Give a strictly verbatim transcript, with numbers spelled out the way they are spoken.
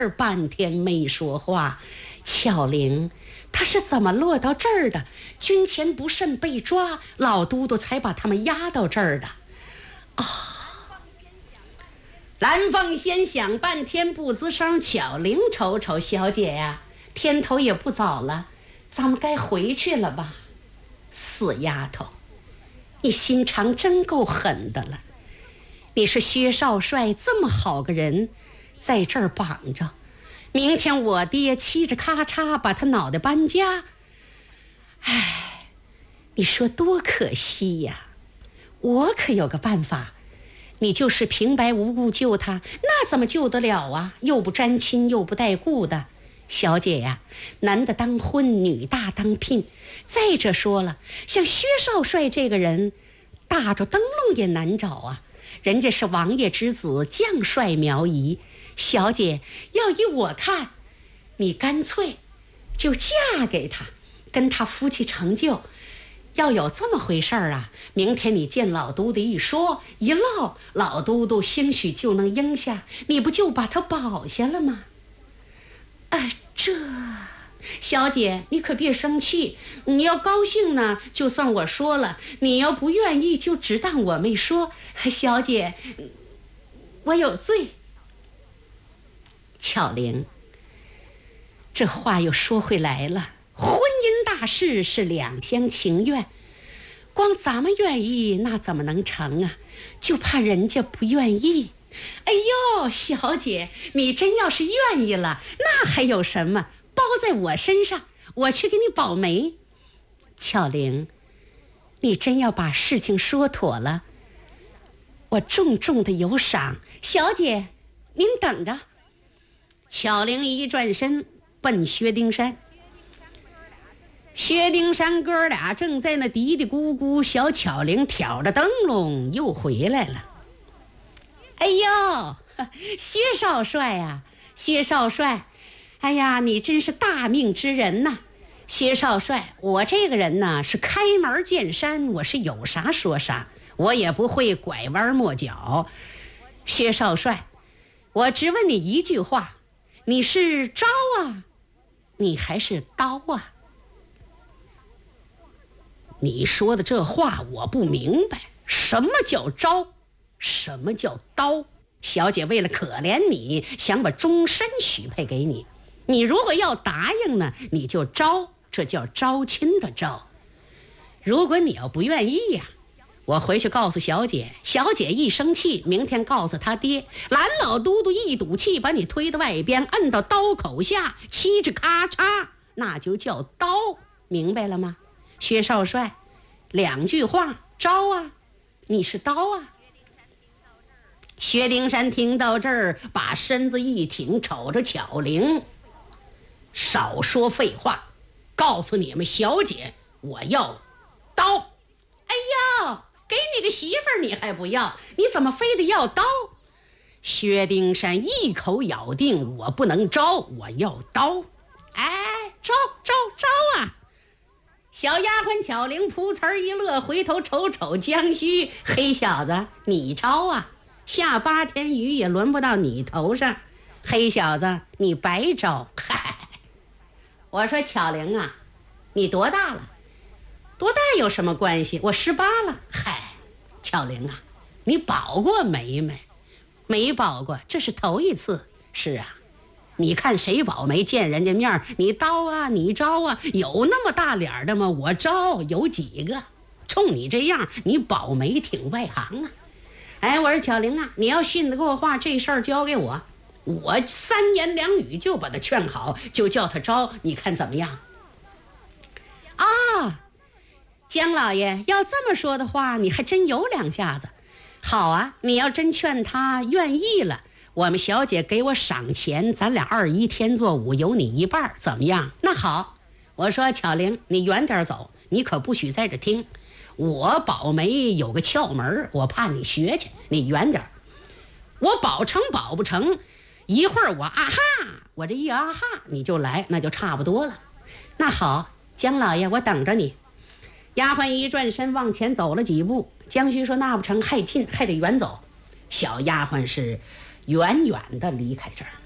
半天没说话。巧玲他是怎么落到这儿的？军前不慎被抓，老都督才把他们押到这儿的。啊！蓝凤仙想半天不吱声，巧玲瞅瞅小姐呀、啊，天头也不早了，咱们该回去了吧？死丫头，你心肠真够狠的了。你是薛少帅这么好个人，在这儿绑着，明天我爹嘁哧咔嚓把他脑袋搬家，哎，你说多可惜呀！我可有个办法，你就是平白无故救他，那怎么救得了啊？又不沾亲又不带故的。小姐呀，男的当婚，女大当聘。再者说了，像薛少帅这个人，大着灯笼也难找啊。人家是王爷之子，将帅苗裔。小姐要依我看，你干脆就嫁给他，跟他夫妻成就。要有这么回事儿啊，明天你见老都督一说一唠，老都督兴许就能应下，你不就把他保下了吗？啊，这小姐你可别生气，你要高兴呢就算我说了，你要不愿意就只当我没说。小姐我有罪。巧玲，这话又说回来了，婚姻大事是两厢情愿，光咱们愿意那怎么能成啊？就怕人家不愿意。哎呦，小姐你真要是愿意了，那还有什么，包在我身上，我去给你保媒。巧玲，你真要把事情说妥了，我重重的有赏。小姐您等着。巧玲一转身奔薛丁山。薛丁山哥俩正在那嘀嘀咕咕，小巧玲挑着灯笼又回来了。哎呦，薛少帅啊，薛少帅，哎呀，你真是大命之人呐！薛少帅，我这个人呢是开门见山，我是有啥说啥，我也不会拐弯抹角。薛少帅，我只问你一句话，你是招啊，你还是刀啊？你说的这话我不明白，什么叫招，什么叫刀？小姐为了可怜你，想把终身许配给你，你如果要答应呢，你就招，这叫招亲的招。如果你要不愿意呀、啊，我回去告诉小姐，小姐一生气，明天告诉他爹，蓝老都督一赌气把你推到外边，摁到刀口下，嘁哧咔嚓，那就叫刀，明白了吗？薛少帅，两句话，招啊，你是刀啊。薛丁山听到这儿，把身子一挺，瞅着巧玲，少说废话，告诉你们小姐，我要刀。哎呀，给你个媳妇儿你还不要，你怎么非得要刀？薛丁山一口咬定，我不能招，我要刀。哎，招招招啊！小丫鬟巧玲扑呲一乐，回头瞅瞅江须，黑小子你招啊，下八天雨也轮不到你头上，黑小子你白招。嗨，我说巧玲啊，你多大了？多大有什么关系？我十八了。嗨，巧玲啊，你保过媒没？没保过，这是头一次。是啊，你看谁保媒见人家面，你刀啊，你招啊，有那么大脸的吗？我招有几个？冲你这样，你保媒挺外行啊。哎，我说巧玲啊，你要信得过话，这事儿交给我，我三言两语就把他劝好，就叫他招，你看怎么样？啊，江老爷要这么说的话，你还真有两下子。好啊，你要真劝他愿意了，我们小姐给我赏钱，咱俩二一天作五，有你一半，怎么样？那好，我说巧玲，你远点走，你可不许在这听。我保媒有个窍门，我怕你学去，你远点。我保成保不成，一会儿我啊哈，我这一啊哈你就来，那就差不多了。那好，江老爷，我等着你。丫鬟一转身往前走了几步，江须说那不成，还近，还得远走。小丫鬟是远远的离开这儿。